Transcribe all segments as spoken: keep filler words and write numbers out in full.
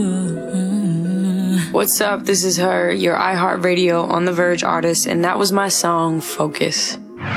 What's up? This is her, your iHeartRadio On The Verge artist, and that was my song, Focus.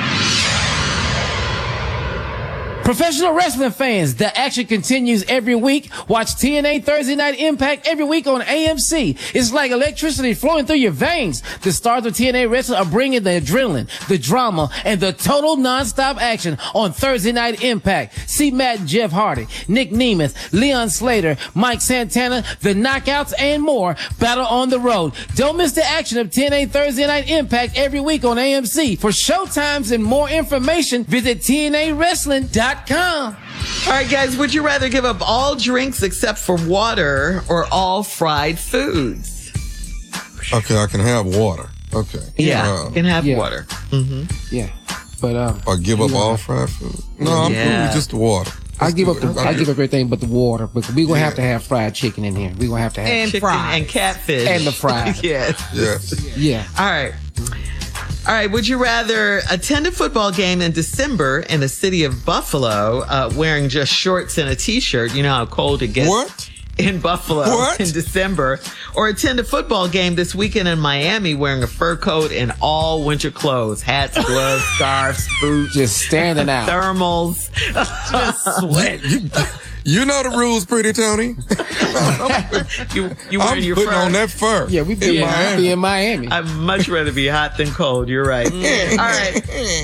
Professional wrestling fans, the action continues every week. Watch T N A Thursday Night Impact every week on A M C. It's like electricity flowing through your veins. The stars of T N A Wrestling are bringing the adrenaline, the drama, and the total non-stop action on Thursday Night Impact. See Matt and Jeff Hardy, Nick Nemeth, Leon Slater, Mike Santana, the Knockouts, and more battle on the road. Don't miss the action of T N A Thursday Night Impact every week on A M C. For showtimes and more information, visit T N A wrestling dot com. All right, guys, would you rather give up all drinks except for water or all fried foods? Okay, I can have water. Okay. Yeah, Uh, you can have yeah. water. Mm-hmm. Yeah, but um, or give up yeah. all fried food. No, I'm Yeah. cool with just the water. I Just give do up. it. The, I give up everything but the water. But we gonna Yeah. have to have fried chicken in here. We gonna have to have And Chicken fries. and catfish. And the fries. Yes. Yes. yeah. All right. All right. Would you rather attend a football game in December in the city of Buffalo uh, wearing just shorts and a T-shirt? You know how cold it gets What? in Buffalo What? in December. Or attend a football game this weekend in Miami wearing a fur coat and all winter clothes. Hats, gloves, scarves, boots, Just standing out. thermals. Just sweat. You, you know the rules, Pretty Tony. You, you I'm wearing your putting fur. on that fur. Yeah, we be in in Miami. Be in Miami. I'd much rather be hot than cold. You're right. All right.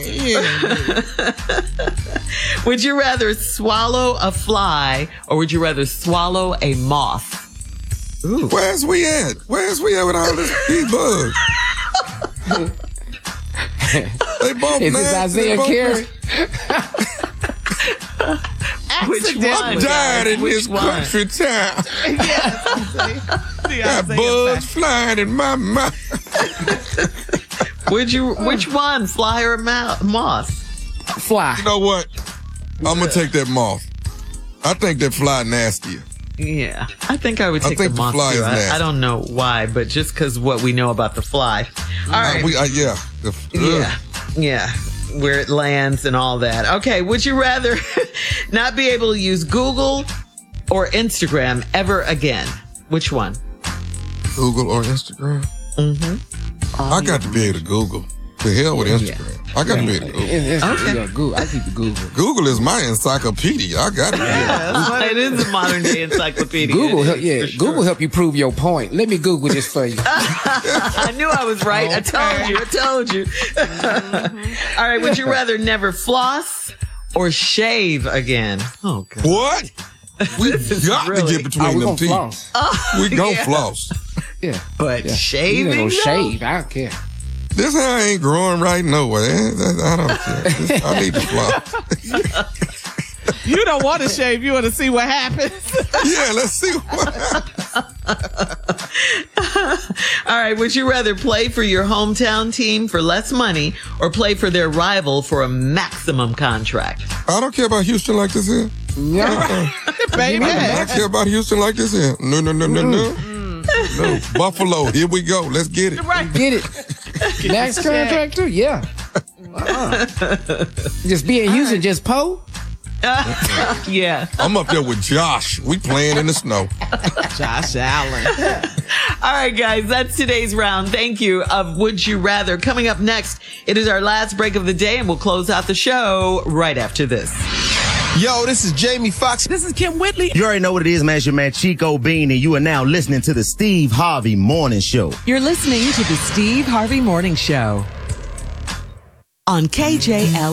Would you rather swallow a fly or would you rather swallow a moth? Ooh. Where's we at? Where's we at with all this these bugs? They both Is this nasty. They Isaiah both Carey? Which one? I'm dying in Which this one? country town. The Got Isaiah bugs flying in my mouth. Would you? Which one? Fly or mo- moth? Fly. You know what? I'm gonna take that moth. I think that fly nastier. Yeah, I think I would I take think the the moth fly too. is I, nasty. I don't know why, but just because what we know about the fly. All right. Uh, we, uh, yeah. The, Yeah, yeah, where it lands and all that. Okay, would you rather not be able to use Google or Instagram ever again? Which one? Google or Instagram? Mm-hmm. I got to be able to Google. The hell with Instagram. I got to be able to Google. It- it's- Okay. Yeah, Google. I keep the Google. Google is my encyclopedia. I got to be able to It is a modern day encyclopedia. Google, It help, is, yeah. for sure. Google help you prove your point. Let me Google this for you. I knew I was right. I told you. I told you. All right. Would you rather never floss or shave again? Oh, God. What? We is got really- to get between Oh, we them gonna teeth. floss. We gon' Yeah. floss. Yeah. But yeah. shaving? You ain't though? gonna shave. I don't care. This hair ain't growing right nowhere. I don't care. I need to floss. You don't want to shave. You want to see what happens. Yeah, let's see what happens. All right. Would you rather play for your hometown team for less money or play for their rival for a maximum contract? I don't care about Houston like this here. Yeah. Baby. I care about Houston like this here. No, no, no, no, no. No. Buffalo, here we go. Let's get it. Get it. Max contract too? Yeah. Uh-uh. Just be in Houston, just Poe? Yeah. I'm up there with Josh. We playing in the snow. Josh Allen. All right, guys, that's today's round. Thank you of Would You Rather. Coming up next, it is our last break of the day, and we'll close out the show right after this. Yo, this is Jamie Foxx. This is Kim Whitley. You already know what it is, man. It's your man Chico Bean, and you are now listening to the Steve Harvey Morning Show. You're listening to the Steve Harvey Morning Show on K J L.